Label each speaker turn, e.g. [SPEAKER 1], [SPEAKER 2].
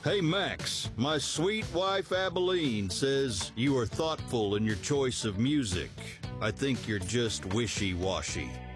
[SPEAKER 1] Hey Max, my sweet wife Abilene says you are thoughtful in your choice of music. I think you're just wishy-washy.